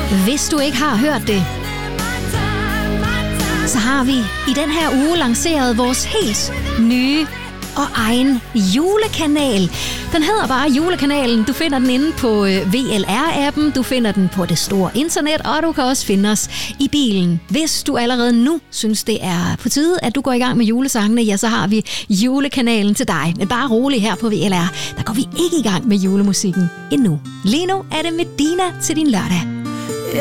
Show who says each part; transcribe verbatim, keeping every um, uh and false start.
Speaker 1: Hvis du ikke har hørt det, så har vi i den her uge lanceret vores helt nye og egen julekanal. Den hedder bare Julekanalen. Du finder den inde på V L R-appen, du finder den på det store internet, og du kan også finde os i bilen. Hvis du allerede nu synes, det er på tide, at du går i gang med julesangene, ja, så har vi Julekanalen til dig. Men bare rolig her på V L R, der går vi ikke i gang med julemusikken endnu. Lige nu er det Medina til din lørdag.